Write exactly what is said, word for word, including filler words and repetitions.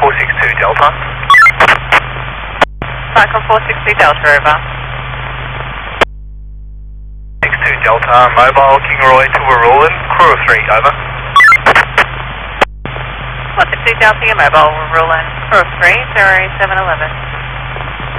four six two Delta. Cycle four six two Delta, over. six two Delta, mobile King Roy to Warulin, crew of three, over. four six two Delta, your mobile, Warulin, crew of three, zero seven eleven.